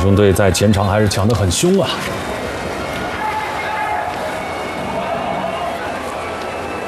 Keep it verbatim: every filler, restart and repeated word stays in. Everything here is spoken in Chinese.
兄队在前场还是抢得很凶啊。